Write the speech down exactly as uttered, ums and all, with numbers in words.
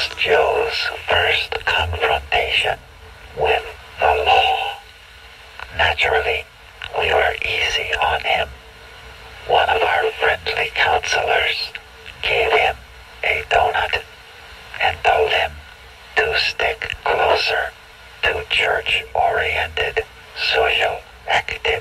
was Joe's first confrontation with the law. Naturally, we were easy on him. One of our friendly counselors gave him a donut and told him to stick closer to church-oriented social activities.